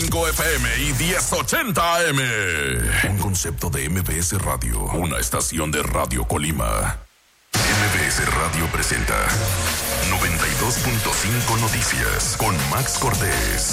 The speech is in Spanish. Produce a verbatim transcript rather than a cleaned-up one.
cinco F M y diez ochenta A M. Un concepto de M B S Radio, una estación de Radio Colima. M B S Radio presenta noventa y dos punto cinco Noticias con Max Cortés.